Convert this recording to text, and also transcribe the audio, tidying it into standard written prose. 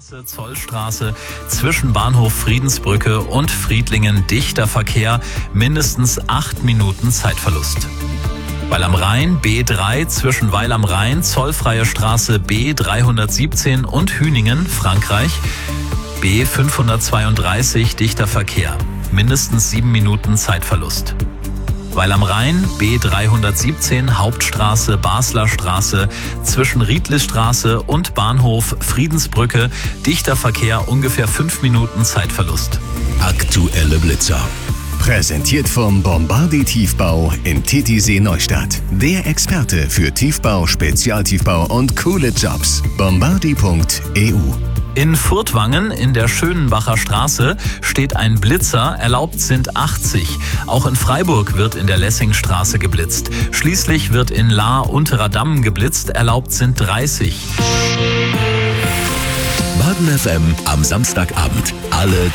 Straße, Zollstraße, zwischen Bahnhof Friedensbrücke und Friedlingen dichter Verkehr, mindestens 8 Minuten Zeitverlust. Weil am Rhein B3 zwischen Weil am Rhein, zollfreie Straße B317 und Hüningen, Frankreich, B532 dichter Verkehr, mindestens 7 Minuten Zeitverlust. Weil am Rhein B317 Hauptstraße, Basler Straße, zwischen Riedlisstraße und Bahnhof Friedensbrücke, dichter Verkehr, ungefähr 5 Minuten Zeitverlust. Aktuelle Blitzer. Präsentiert vom Bombardier Tiefbau in Titisee Neustadt. Der Experte für Tiefbau, Spezialtiefbau und coole Jobs. Bombardier.eu. In Furtwangen in der Schönenbacher Straße steht ein Blitzer, erlaubt sind 80. Auch in Freiburg wird in der Lessingstraße geblitzt. Schließlich wird in Lahr Unterer Damm geblitzt, erlaubt sind 30. Baden FM am Samstagabend. Alle